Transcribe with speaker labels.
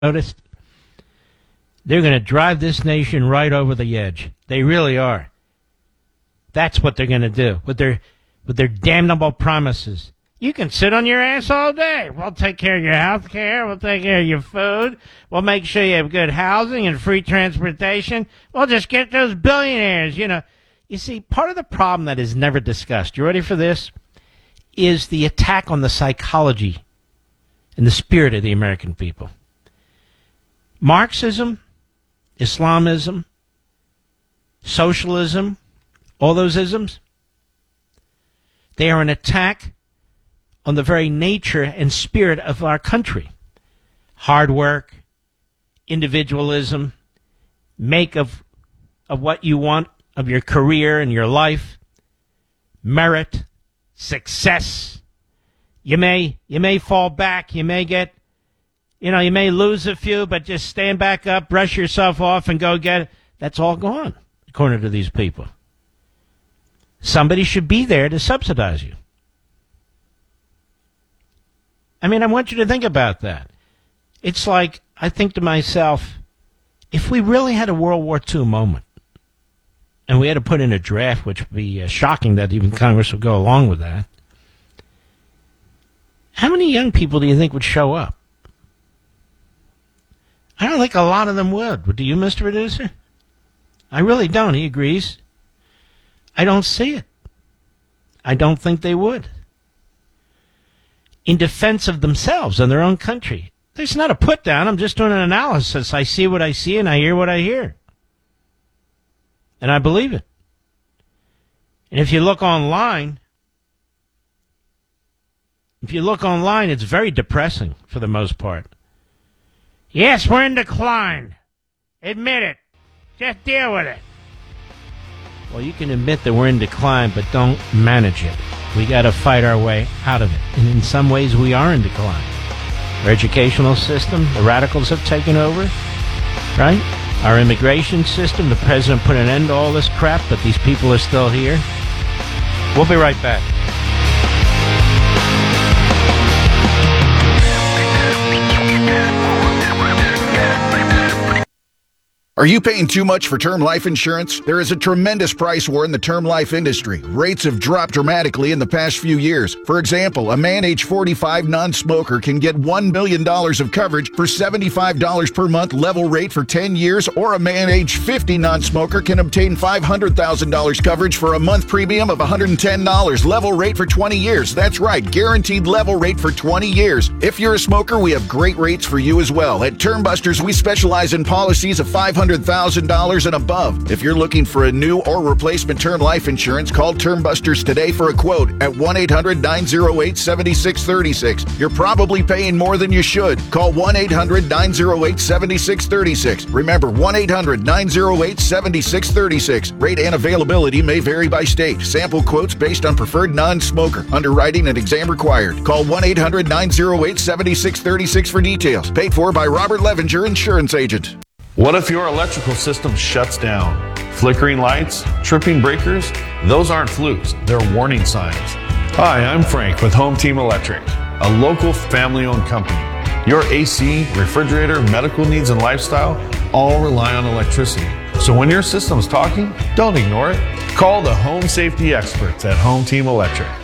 Speaker 1: Noticed? They're going to drive this nation right over the edge. They really are. That's what they're going to do with their damnable promises. You can sit on your ass all day. We'll take care of your health care. We'll take care of your food. We'll make sure you have good housing and free transportation. We'll just get those billionaires, you know. You see, part of the problem that is never discussed, you ready for this, is the attack on the psychology and the spirit of the American people. Marxism, Islamism, socialism, all those isms, they are an attack on the very nature and spirit of our country. Hard work, individualism, make of what you want of your career and your life, merit, success. You may fall back, you may get, you may lose a few, but just stand back up, brush yourself off, and go get it. That's all gone, according to these people. Somebody should be there to subsidize you. I mean, I want you to think about that. It's like, I think to myself, if we really had a World War II moment, and we had to put in a draft, which would be shocking that even Congress would go along with that, how many young people do you think would show up? I don't think a lot of them would. Do you, Mr. Producer? I really don't. He agrees. I don't see it. I don't think they would. In defense of themselves and their own country. There's not a put down. I'm just doing an analysis. I see what I see and I hear what I hear. And I believe it. And if you look online, it's very depressing for the most part. Yes, we're in decline. Admit it. Just deal with it. Well, you can admit that we're in decline, but don't manage it. We got to fight our way out of it. And in some ways, we are in decline. Our educational system, the radicals have taken over, right? Our immigration system, the president put an end to all this crap, but these people are still here. We'll be right back.
Speaker 2: Are you paying too much for term life insurance? There is a tremendous price war in the term life industry. Rates have dropped dramatically in the past few years. For example, a man age 45 non-smoker can get $1 million of coverage for $75 per month level rate for 10 years, or a man age 50 non-smoker can obtain $500,000 coverage for a month premium of $110 level rate for 20 years. That's right, guaranteed level rate for 20 years. If you're a smoker, we have great rates for you as well. At Term Busters, we specialize in policies of $500,000 and above. If you're looking for a new or replacement term life insurance, call Term Busters today for a quote at 1-800-908-7636. You're probably paying more than you should. Call 1-800-908-7636. Remember, 1-800-908-7636. Rate and availability may vary by state. Sample quotes based on preferred non-smoker. Underwriting and exam required. Call 1-800-908-7636 for details. Paid for by Robert Levenger, Insurance Agent.
Speaker 3: What if your electrical system shuts down? Flickering lights, tripping breakers, those aren't flukes, they're warning signs. Hi, I'm Frank with Home Team Electric, a local family-owned company. Your AC, refrigerator, medical needs, and lifestyle all rely on electricity. So when your system's talking, don't ignore it. Call the home safety experts at Home Team Electric.